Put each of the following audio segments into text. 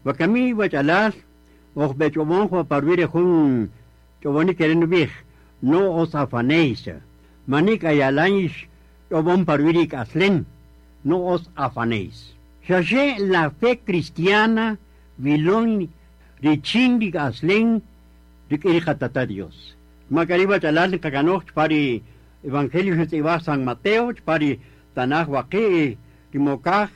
Wakami wachalas, och bechomon jo parvire jun choboni querendo vir, no os afanéis. Manica yalanish chobon parvire aslen, no os afanéis. Shashe la fe cristiana, vilon richindig aslen, dikirikatata Dios. Macariba chalas kakanoch pari Evangelio de San Mateo, pari Tanaj Waqe, Timokaj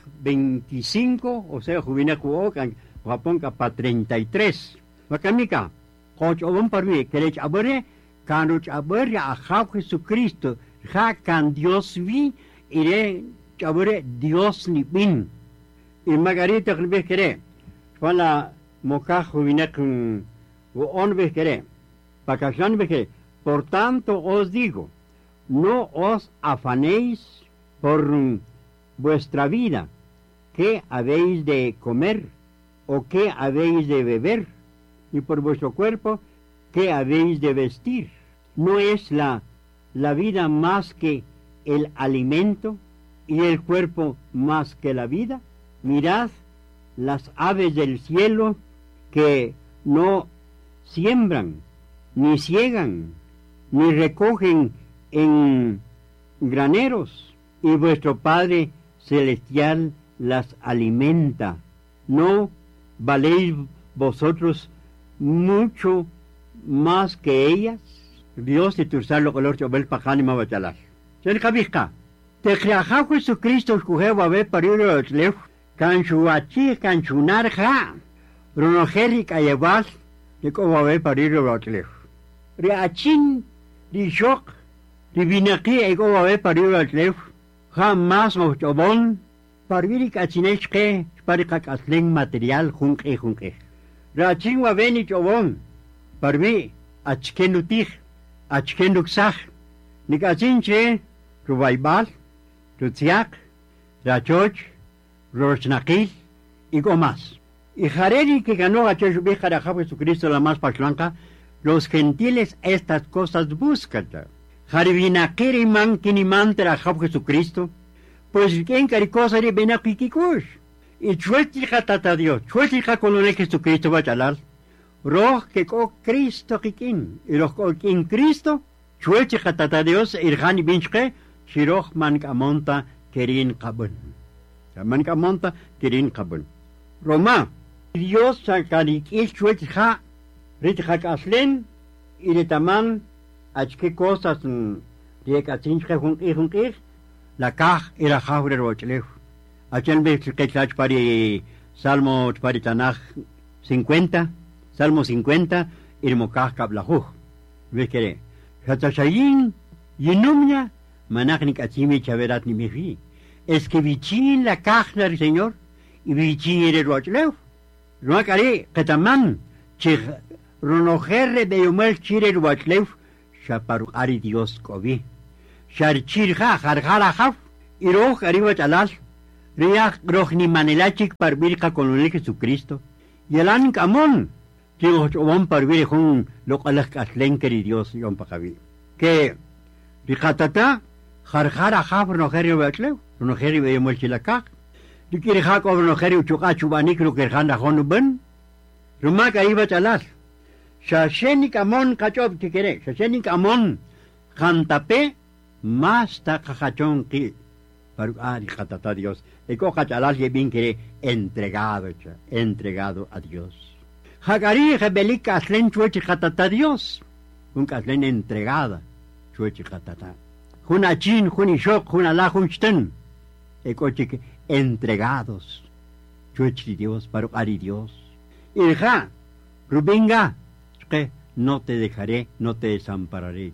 25, o sea, Jubina Kuokan, Japón pa 33. Macamica, Coach Obon Parvi, que le abore, Canuch abore a Jesucristo, ja can Dios vi, iré chabore Dios ni bin. Y Margarita que queré, con la Mokaj Jubina con on ve queré, vacación ve queré. Por tanto os digo, no os afanéis por vuestra vida, qué habéis de comer o qué habéis de beber, y por vuestro cuerpo, qué habéis de vestir. ¿No es la vida más que el alimento y el cuerpo más que la vida? Mirad las aves del cielo que no siembran, ni ciegan, ni recogen en graneros, y vuestro Padre Celestial las alimenta. ¿No valéis vosotros mucho más que ellas? Dios te tursalo color chobel pajani mabachalas. Sen kabika. Te creaja Jesucristo escogeba ve parido lef. Canchuachi canchunarja. Ronojeri kayebas. De como ve parido lef. Reachin rishok. Divinaki ego ve parido lef. Jamás o chobon. Parviri kachinechke. Parikak asling material junke. Reachin wa veni chobon. Parvi achkenutich. Achkenduksach. Nikachinche. Rubaibal. Tutziak. Rachoch. Roshnakil. Y más. Y Jareri que ganó a Cheshubijaraja Jesucristo la más pachlanca, los gentiles estas cosas buscan. Jarvinakiri man kiniman traja Jesucristo, pues quien caricosa de benakikikush. Y chuetica tata Dios, chuetica con el Jesucristo bachalal. Roj que co Cristo kikin, y los en Cristo, chuetica tata Dios, irhani binchke, shiroj mankamonta kerin kabun. Mankamonta kerin kabun. Roma, Dios sacarik il chuetica, ritjak aslen, y de taman, qué cosas de catinche junquir, la caj y la jaure rochlef. Achel me que pari Salmo pari Tanaj 50, Salmo 50, y el mocaj cablajuj. Ve que Hatashayin, Yinumia, managnik achimi chaverat ni mifi. Es que vichin la caja del Señor, y vichin el rochlef. No acare, que taman, che ronojerre de yomel chire rochlef. Shaparu ari Dios kobi. Sharchirja jarjara haf. Iroj arriba chalal. Riach rohni manelachik parvirka con el Jesucristo. Yelan kamon. Tigo chobon parvir jun lokalak aslenkeri Dios yon pakavi. Que rikatata jarjara haf ronojerio betleu. Ronojerio beyemol chilakak. Dikirja ko ronojerio chukachubanik lo kerjanda honuben. Rumak arriba chalal. Shashenik amon kachob tikere, Shashenik amon jantape más ta cajachón ki. Ari jatata Dios. Eko kachalal que bien quiere entregado a Dios. Hagari rebelik aslen chuechi jatata Dios. Un aslen entregada chuechi jatata. Junachin, junishok, junala, junchten. Eko chique entregados. Chuechi Dios, ari Dios. Irja, Rubinga. No te dejaré, no te desampararé.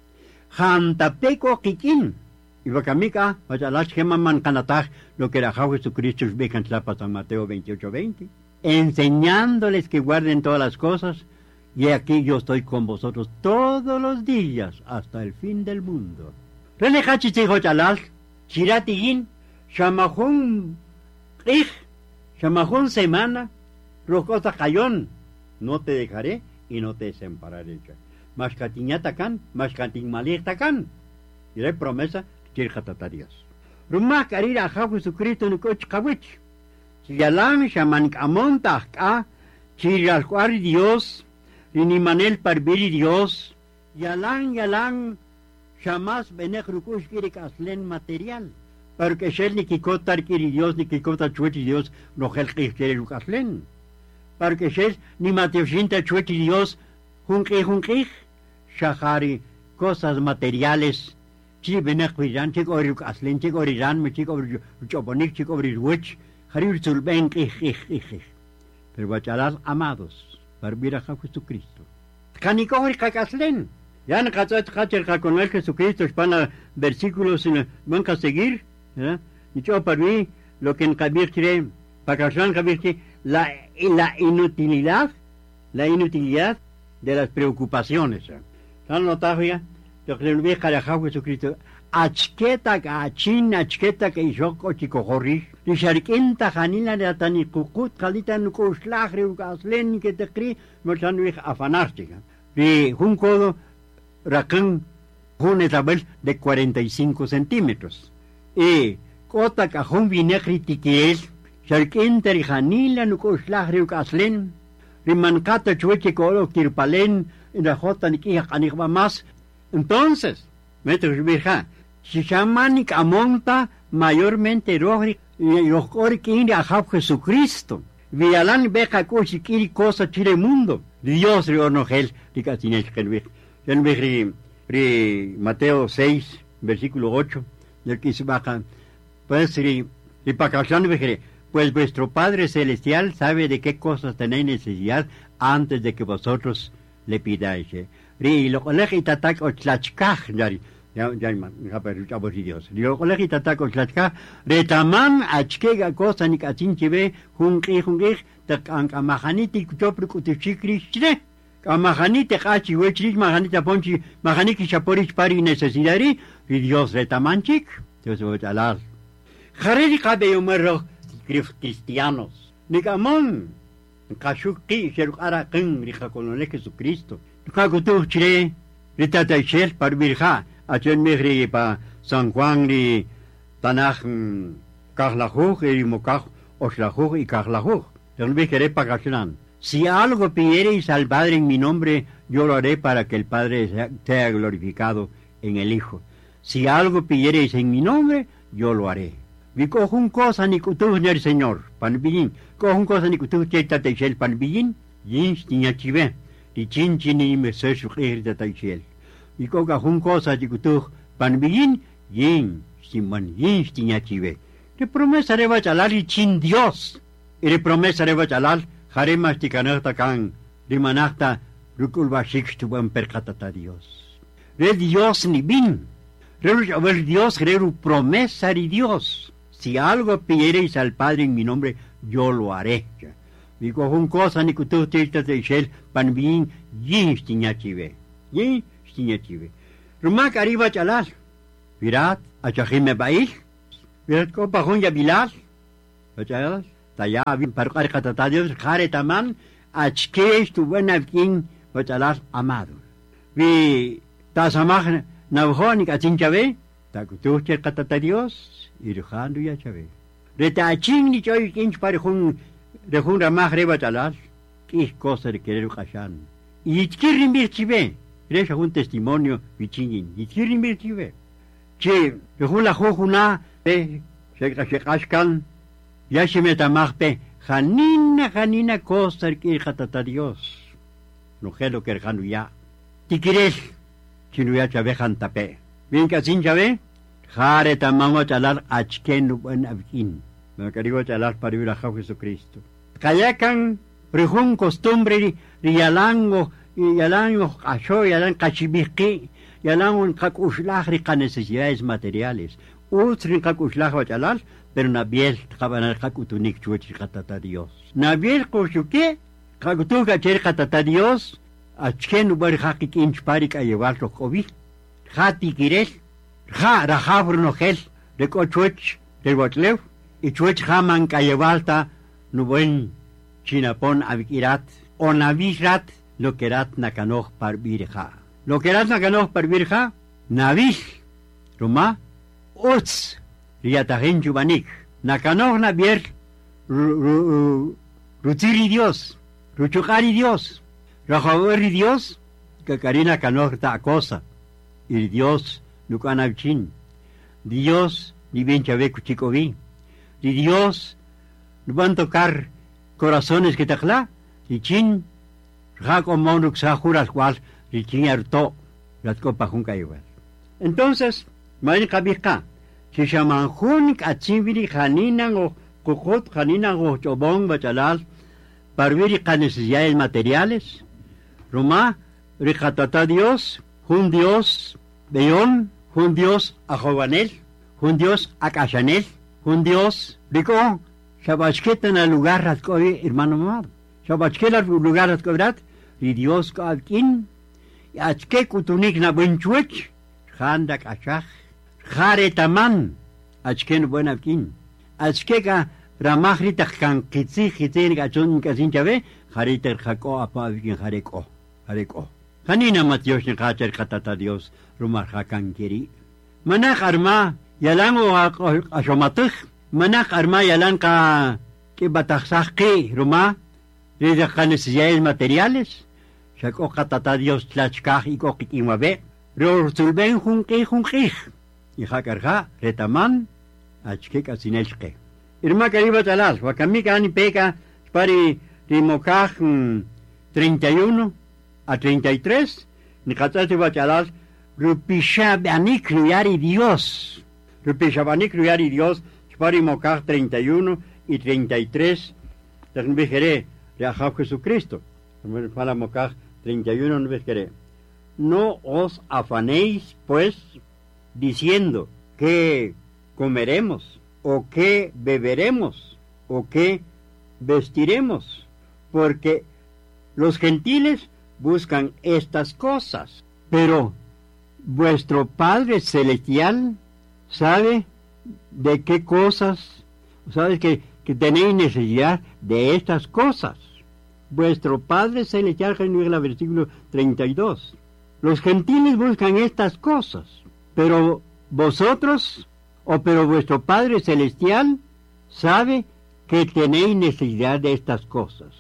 Jantapeco kikin. Y Bacamica, Vachalach Gemaman Canataj, lo que era Jesucristo, Becan San Mateo 28:20. Enseñándoles que guarden todas las cosas, y aquí yo estoy con vosotros todos los días hasta el fin del mundo. Renejachi Chalal, Chiratigin, Shamahun Ich, Shamahun Semana, Rocosa Cayón, no te dejaré y no te desampararé. Mashkatiñatakan, mashkatinmalirtakan. Y la promesa, chirjatata Dios. Rumak arira a Jesucristo en coch kawich. Si yalan shaman kamon tahka, chiralcuar Dios, rinimanel parbiri Dios, yalan, jamás benek rukush kirik aslen material. Porque shel ni kikotar kiri Dios, ni kikotar chuechi Dios, no gel kiri aslen. Porque shel ni mateoshinta chuechi Dios, junkij, shahari, cosas materiales, chi benek viran, chik oruk aslen, chik oriran, chik oruk choponik, chik oruk Haril Zulben, pero bachalas amados, barbira Jesucristo. Canicor cacaslen, ya no cachar con el Jesucristo, hispana versículos en banca seguir, ni yo para mí lo que en Kabirche, para Kabirche, la inutilidad de las preocupaciones. ¿Han notado ya? Lo que le deja a Jesucristo. Achketa que ishoko chikohori, risharkenta janila de atanikukut, kalita nukuslagre, ugaslen, que te cri, mochanwich afanástica. Y un codo, rakan, un etabel de 45 centímetros. Y cota cajón vinegri tiquiel, sharkenta janila nukuslagre, ugaslen, rimancata chueche colo, tirpalen, en la jota niquija canigba más. Entonces, metros virja. Si chamanik amonta mayormente los que a Jesucristo. Vialan beja cosi kiri cosa chile mundo. Dios reonogel, dicatinesh kelvich. Mateo 6, versículo 8, del que se baja. Pues pues vuestro Padre Celestial sabe de qué cosas tenéis necesidad antes de que vosotros le pidáis. Y lo colegio y tatak o tlachkaj, ya Dios. Yo colegio tatak tlachka, retaman achkega cosa ni katinchive, junki, ta mahaniti choprukutuchikri, mahanite kachi, wechrik, mahanita ponchi, mahaniki chaporich pari necesidari, y Dios retamanchik, Dios voy a hablar. Jaredi cabe umero cristianos, nikamon, kashuki, sherukara king, rija con el Jesucristo. Kakutu chile, ritata ishel, parvirja. Achen migri pa San Juan ni Tanaj Karlajuj y Mokaj Oslajuj y Karlajuj. Entonces me quedé para Kashlan. Si algo pidiereis al Padre en mi nombre, yo lo haré para que el Padre sea glorificado en el Hijo. Si algo pidiereis en mi nombre, yo lo haré. Vi cojo un cosa ni kutu ni el Señor, panbillín. Cojo un cosa ni kutu cheta teixel panbillín, yins ni chive. Di chinchi ni me se sujir de teixel. Y coca un cosa de kutu panbillín, yin, simon, yin, stiñachive. Le promesa reba chalal y chin Dios. Y le promesa reba chalal, jaremas ticanata can, rimanacta, rukulba shikstuban percatata Dios. Re Dios ni bin. Re Dios, reru promesa de Dios. Si algo pidiereis al Padre en mi nombre, yo lo haré. Digo un cosa ni kutu testa de shel panbillín, yin, stiñachive. Yin, Chive. Rumak arriba chalal. Virat, achajime bail. Virat ko pajunya bilal. Bachayas. Taya bien parcar catatadios, jare taman, achke tu buena king, bachalal amado. Vi tasamaj navjoni kachinchave, takutuche catatadios, irjando ya chave. Reta aching ni choy kinch parjun, rejun ramaj reba chalal. Qué cosa de querer kashan. Y quieren ver chive. Eres un testimonio bichinin. Y quieren ver chive. Che, la jojuna, se cascan, ya se me tamagpe, janina cosa que jatata Dios. No gelo que janu ya. Ti quieres, si no ya chave jantape. Bien que sin chave, jare tamango chalar achken buen abkin. Me querido chalar para ir a Jesucristo. Kayakan, prejun costumbre, rialango, yalango, acho, yalan cachibiki, yalango kakushlag con necesidades materiales. Utrin kakushlag chalal, pero nabiel kabanal kakutunik chuchi katata Dios. Nabiel koshuke, kakutu kacher katata Dios, achken ubar hakik inch parik a llevar los COVID. Hati kirel, ha rajabro gel, de cochuch, de botlev, y chuch haman ka llevalta, no buen chinapon abikirat, o navisrat, lo querat nakanoch par virja. Lo querat nakanoch par virja, navish, Roma, utz, riatahin jubanik, nakanoch nabier, Rutziri Dios, Ruchukari Dios, Rajaweri Dios, que Karina Canorta cosa, y Dios, Nukanavchin, Dios, ni bien chaveco chico vi, y Dios, no van a tocar corazones que tajla, y chin, Jaco Monuk Sajuras Gual, y chin harto, las copas junca igual. Entonces, Main Kabika, si llaman Junik a Chiviri Janinan o Kukut Janinan o Chobón Bachalal, para ver necesidades materiales, Roma, Ricatata Dios, un Dios Beón, un Dios Ajovanel, un Dios Acachanel, un Dios Rico, Shabachket en el lugar Ratkovi, hermano mamá, Shabachket en el lugar Ratkovrat, y Dios Kalkin, y Achke Kutunik na Bunchuech, Handak Achach, Jare Taman, Achken Buenavkin, Achkeka Ramachrita Kankitzi, Hitin Gachun Kazinchave, Hariter Jako Apavikin Hareko, Hareko. Hanina Matios ni Hacher Katata Dios, Rumar Hakankiri. Manak Arma, Yalango Ashomatich, Manak Arma Yalanka Kibatasaki, Ruma, de necesidades materiales, Shako Katata Dios Tlachkaj y Kokimabe, Rosulben Junki, y Hakarha, Retaman, Achkek Asinelke. Irma Kariba Talas, Wakamika Anipeka, Spari Rimokaj 31 a 33, Nikatati Bachalas, Rupishabanik Ruyari Dios, Rupishabanik Ruyari Dios, Spari Mokaj 31 y 33, Ternbejere, Reajab Jesucristo, para Mokaj 31, Nbejere. No os afanéis, pues, diciendo que comeremos, o que beberemos, o que vestiremos, porque los gentiles buscan estas cosas, pero vuestro Padre Celestial sabe de qué cosas, sabe que tenéis necesidad de estas cosas. Vuestro Padre Celestial, en el versículo 32. Los gentiles buscan estas cosas, pero vosotros, pero vuestro Padre Celestial sabe que tenéis necesidad de estas cosas.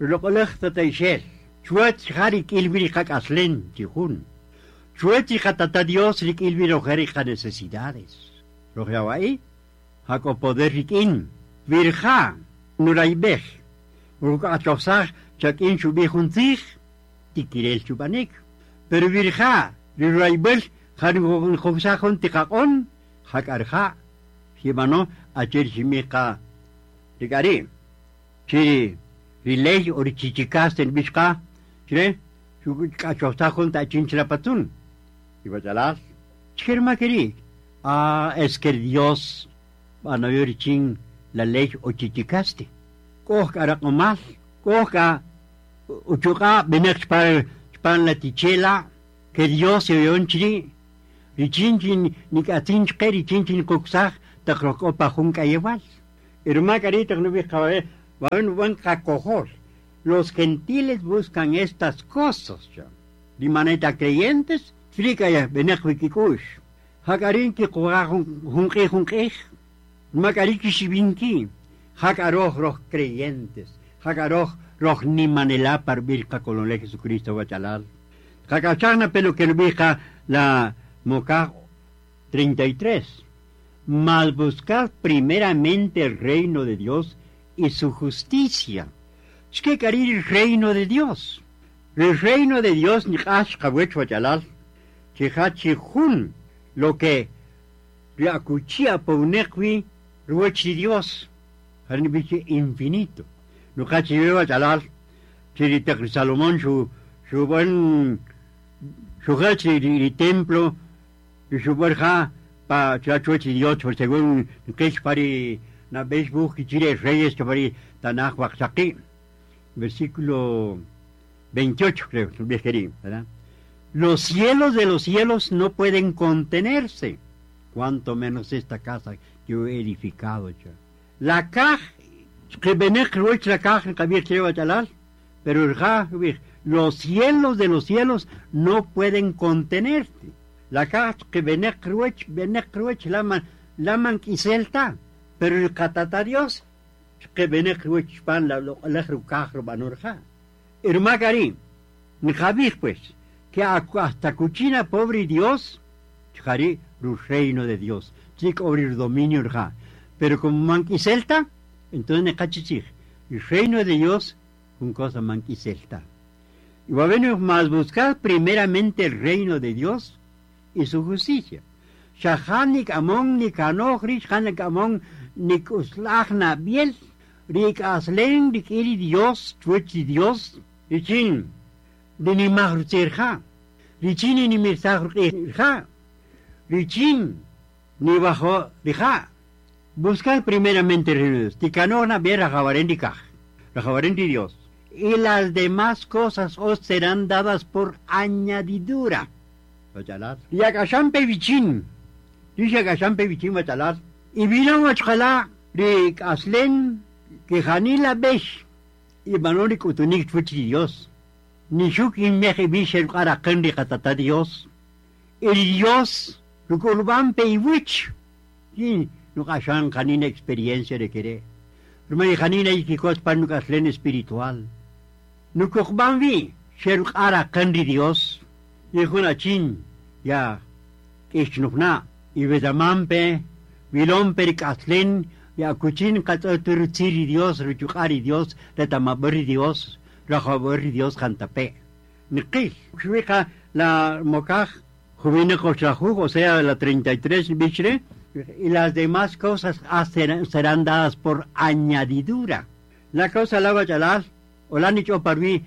Chuet harik ilvirikak aslen tijun. Chuet hatata Dios rik ilvirojerika necesidades. Lo que ahí, hako poder rikin, virja, nuraibej, urkachosach, chakin chubijunzich, tikirel chubanik. Pero virja, nuraibej, harin josachon tikakon, hakarja, himano, acher shimika, tikari, chiri, rilej or chichikas en bishka, chire, chukachosachon ta chinchilapatun. Y bachalas, chirma queri. Es que Dios va a ver chin la ley o chichicaste. Coja racomal, coja uchuca, benex para la tichela, que Dios se vio en chiri, y chinchin ni catin cheri, chinchin coxaj, te crocopa junca igual. Hermana carita, no ves cabalé, va a un buen cacojor. Los gentiles buscan estas cosas, ya. De manera creyentes, frica ya, benex wikikush. Hakarin ki kuha hunke, makariki shibinki, hakaroh roh creyentes, hakaroh roh ni manela par birka colonel Jesucristo bachalal. Hakachana pelo que birka la moca 33. Mal buscar primeramente el reino de Dios y su justicia. Es que carir el reino de Dios. El reino de Dios ni hash kawech bachalal. Chihachi hun. Lo que reacuchía por un equi, ruechi Dios, harnibiche infinito. No cachi veo chalal, chirita Salomón, su buen, su hachi y templo, y su verja, pa chachuechi Dios, por según que es pari, na Facebook, y chile reyes, que pari, tanaj waxaki, versículo 28, creo, viejerín, ¿verdad? Los cielos de los cielos no pueden contenerse, cuanto menos esta casa que yo he edificado ya. La caja, que benek ruech la caja, que había hecho chalal, pero los cielos de los cielos no pueden contenerte. La caja que benek ruech, laman quiselta, pero el catata Dios, que viene pan la rucajro banurja. Irmacari, ni Javier pues, que hasta cuchina pobre Dios, jari el reino de Dios, chico abrir dominio urja. Pero como manquiselta, entonces ne cachichig, el reino de Dios, un cosa manquiselta. Y va a venir más buscar primeramente el reino de Dios y su justicia. Shahanik amon ni kanogrish, hanik amon ni kuslachna biel, rik aslen, rik iri Dios, chuechi Dios, richin, de ni magruzerja, richin ni mirsagurja, richin ni bajo rija. Buscar primeramente el reino de Dios. Ticanona ver a Jabarendikaj, a Jabarendi Dios. Y las demás cosas os serán dadas por añadidura. Y a Gashampe Vichin, dice Gashampe Vichin Bachalar, y vino a Chala, de Aslen, que Janila Besh, y Manori Kutunik Fuchi Dios, ni Shukin Meje Bishel Karakendi Katata Dios, el Dios, Lukurban Peiwich, y no Gashan Janina experiencia de querer. Rumay Janina y Kikos Panuk Aslen espiritual. No Kurban Vi, Sheruk Arakendi Dios, y Hunachin, ya, Kishnufna, y Vedamampe, Vilomperik Aslen, ya Kuchin Katoturutiri Dios, Ruchukari Dios, Retamaburi Dios, Rahaburi Dios, Jantape. Nikil, Shwika la Mokaj, Juvine Kochahu, o sea, la 33 Bishre, y las demás cosas serán dadas por añadidura. La cosa la Bachalas, o la Nicho Parvi,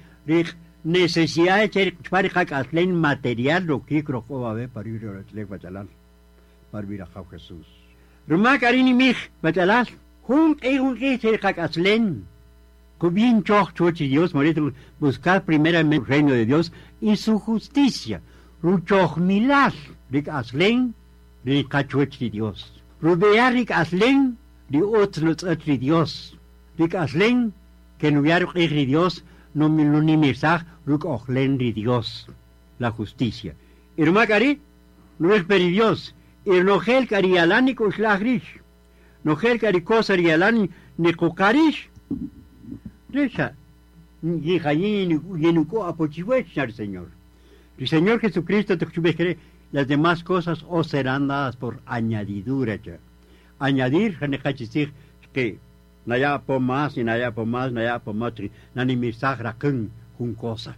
necesidad de para material lo que creo que va a haber para ir a la Bachalas, para ir a Jesús. Ruma Karini Mich, Bachalas, un que se Hakaslen, que bien chochi Dios, morito, buscar primeramente el reino de Dios y su justicia. Ruchoch Milal, Rik Aslen, Rik Kachuchi Dios. Rubearik Aslen, Rik Otzlotzi Dios. Rik Aslen, que no hubiera Dios, no me lo ni mirsag, Rik Ochlen Dios. La justicia. Y Ruma Kari, no es peri Dios. Y no gel Kari Alani Kuslagrish. No gel Kari Kosari Alani ni Kukarish. Deja. Y Jayin y Nuko Apochiwech, Señor. El Señor Jesucristo te que las demás cosas os serán dadas por añadidura. Añadir, que naya por más, y naya por más, naya por más, nani misagra kun cosa.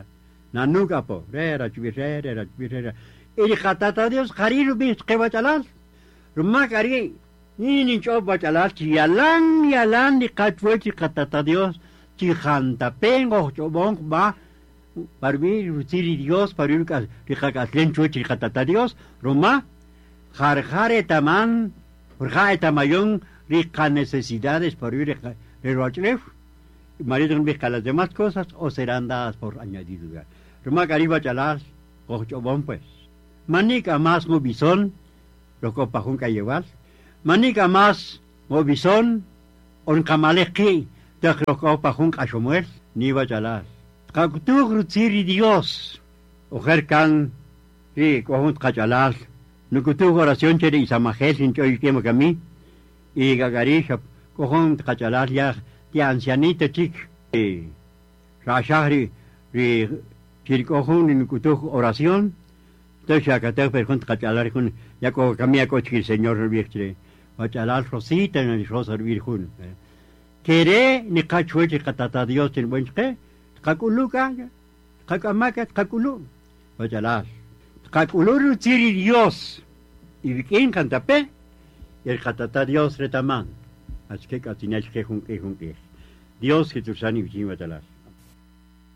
Nanuga po, rera, chubirera. El jatata Dios, jariru bis, que bachalal. Rumacari, ni cho bachalal, yalan, ni cachuechi jatata Dios, chijanta pengo, chobong, va. Para mí, Dios, para mí, Rijakaslen Chuchi Jatata Dios, Roma, Jarjare Taman, Jarjare Tamayón, rica necesidades para ir a Rochlef, marido que las demás cosas o serán dadas por añadidura. Roma Cariba Chalas, Ochobón pues. Manica más Mobizón, lo copajunca llevar. Manica más Mobizón, on Kamaleki, de lo copajunca Shomuel, ni Bachalas. Kakutu Rutsiri Dios, Ojer Kan, y Cojunt Cachalas, Nukutu oración chere y Samajel, sin choy quemo camí, y Gagarisha, Cojunt Cachalas ya ancianita chic, y Rashahri, y Chiricojun, y Nukutu oración, entonces acá perjunt Cachalar, ya como camía coche el Señor Virgen, Cachalar Rosita en el Rosa Virgen. Quere ni cachueche catata Dios en buen que. Kakulu kaya, kakamakat kakulu, bachalas. Kakulu rutsiri Dios, y vikin cantape, y el catata Dios retaman. Así que catinas que junque. Dios que tu sani vikin bachalas.